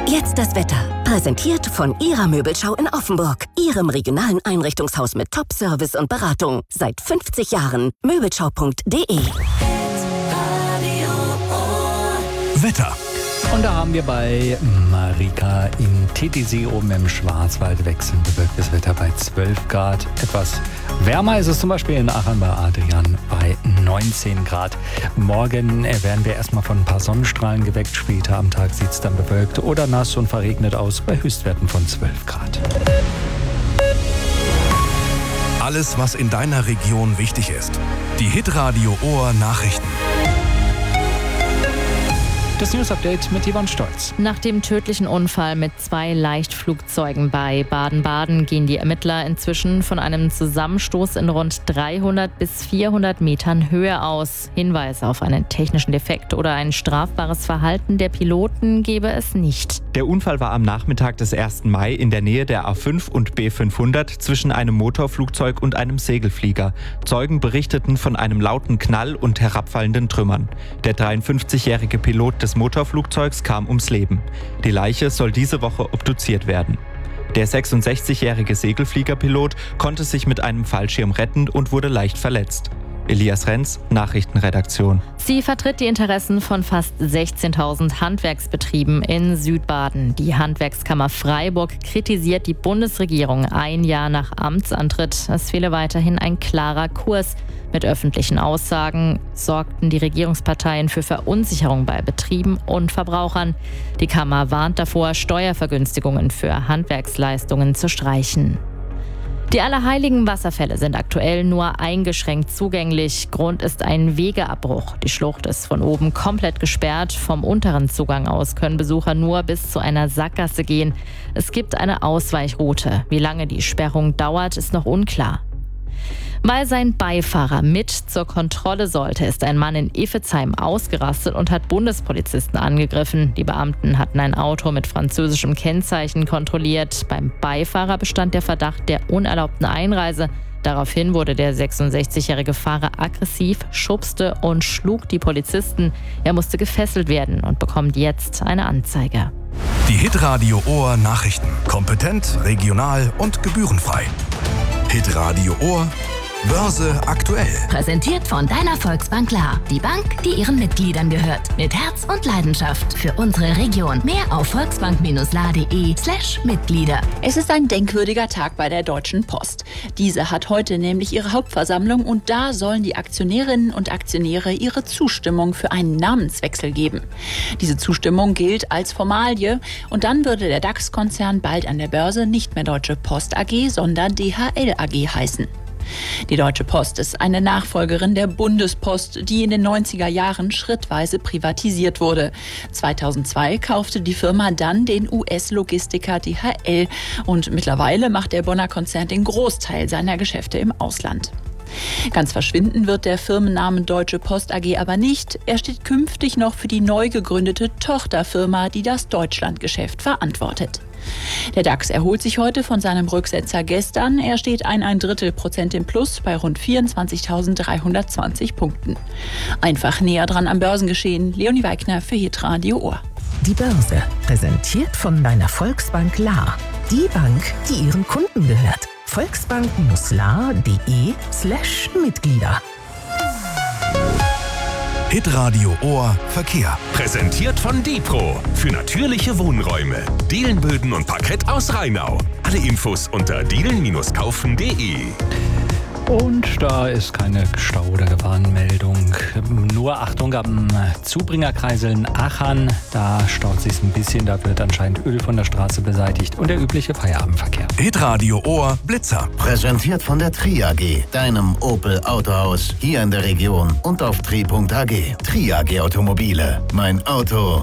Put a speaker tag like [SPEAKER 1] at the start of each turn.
[SPEAKER 1] Jetzt das Wetter. Präsentiert von Ihrer Möbelschau in Offenburg. Ihrem regionalen Einrichtungshaus mit Top-Service und Beratung. Seit 50 Jahren. Möbelschau.de.
[SPEAKER 2] Wetter.
[SPEAKER 3] Und da haben wir bei Marika in Titisee oben im Schwarzwald wechselnd bewölktes Wetter bei 12 Grad. Etwas wärmer ist es zum Beispiel in Aachen bei Adrian bei 19 Grad. Morgen werden wir erstmal von ein paar Sonnenstrahlen geweckt. Später am Tag sieht es dann bewölkt oder nass und verregnet aus bei Höchstwerten von 12 Grad.
[SPEAKER 2] Alles, was in deiner Region wichtig ist. Die Hitradio Ohr Nachrichten.
[SPEAKER 3] Das News-Update mit Yvonne Stolz.
[SPEAKER 4] Nach dem tödlichen Unfall mit 2 Leichtflugzeugen bei Baden-Baden gehen die Ermittler inzwischen von einem Zusammenstoß in rund 300 bis 400 Metern Höhe aus. Hinweise auf einen technischen Defekt oder ein strafbares Verhalten der Piloten gebe es nicht.
[SPEAKER 5] Der Unfall war am Nachmittag des 1. Mai in der Nähe der A5 und B500 zwischen einem Motorflugzeug und einem Segelflieger. Zeugen berichteten von einem lauten Knall und herabfallenden Trümmern. Der 53-jährige Pilot des Motorflugzeugs kam ums Leben. Die Leiche soll diese Woche obduziert werden. Der 66-jährige Segelfliegerpilot konnte sich mit einem Fallschirm retten und wurde leicht verletzt. Elias Renz, Nachrichtenredaktion.
[SPEAKER 4] Sie vertritt die Interessen von fast 16.000 Handwerksbetrieben in Südbaden. Die Handwerkskammer Freiburg kritisiert die Bundesregierung ein Jahr nach Amtsantritt. Es fehle weiterhin ein klarer Kurs. Mit öffentlichen Aussagen sorgten die Regierungsparteien für Verunsicherung bei Betrieben und Verbrauchern. Die Kammer warnt davor, Steuervergünstigungen für Handwerksleistungen zu streichen. Die Allerheiligen Wasserfälle sind aktuell nur eingeschränkt zugänglich. Grund ist ein Wegeabbruch. Die Schlucht ist von oben komplett gesperrt. Vom unteren Zugang aus können Besucher nur bis zu einer Sackgasse gehen. Es gibt eine Ausweichroute. Wie lange die Sperrung dauert, ist noch unklar. Weil sein Beifahrer mit zur Kontrolle sollte, ist ein Mann in Iffezheim ausgerastet und hat Bundespolizisten angegriffen. Die Beamten hatten ein Auto mit französischem Kennzeichen kontrolliert. Beim Beifahrer bestand der Verdacht der unerlaubten Einreise. Daraufhin wurde der 66-jährige Fahrer aggressiv, schubste und schlug die Polizisten. Er musste gefesselt werden und bekommt jetzt eine Anzeige.
[SPEAKER 2] Die Hitradio Ohr Nachrichten. Kompetent, regional und gebührenfrei. Hitradio Ohr. Börse aktuell.
[SPEAKER 1] Präsentiert von deiner Volksbank Klar. Die Bank, die ihren Mitgliedern gehört. Mit Herz und Leidenschaft für unsere Region. Mehr auf volksbank-la.de/Mitglieder.
[SPEAKER 6] Es ist ein denkwürdiger Tag bei der Deutschen Post. Diese hat heute nämlich ihre Hauptversammlung und da sollen die Aktionärinnen und Aktionäre ihre Zustimmung für einen Namenswechsel geben. Diese Zustimmung gilt als Formalie und dann würde der DAX-Konzern bald an der Börse nicht mehr Deutsche Post AG, sondern DHL AG heißen. Die Deutsche Post ist eine Nachfolgerin der Bundespost, die in den 90er Jahren schrittweise privatisiert wurde. 2002 kaufte die Firma dann den US-Logistiker DHL und mittlerweile macht der Bonner Konzern den Großteil seiner Geschäfte im Ausland. Ganz verschwinden wird der Firmenname Deutsche Post AG aber nicht. Er steht künftig noch für die neu gegründete Tochterfirma, die das Deutschlandgeschäft verantwortet. Der DAX erholt sich heute von seinem Rücksetzer gestern. Er steht 1,33% im Plus bei rund 24.320 Punkten. Einfach näher dran am Börsengeschehen. Leonie Weigner für Hitradio Ohr.
[SPEAKER 7] Die Börse, präsentiert von deiner Volksbank La. Die Bank, die ihren Kunden gehört. Volksbank-la.de/Mitglieder.
[SPEAKER 2] Hitradio Ohr Verkehr.
[SPEAKER 8] Präsentiert von Dipro für natürliche Wohnräume. Dielenböden und Parkett aus Rheinau. Alle Infos unter dielen-kaufen.de.
[SPEAKER 3] Und da ist keine Stau- oder Gefahrenmeldung. Nur Achtung am Zubringerkreisel in Aachen. Da staut sich ein bisschen. Da wird anscheinend Öl von der Straße beseitigt und der übliche Feierabendverkehr.
[SPEAKER 2] Hitradio Ohr Blitzer.
[SPEAKER 9] Präsentiert von der Tri AG, deinem Opel Autohaus hier in der Region und auf tri.ag. Tri AG Automobile. Mein Auto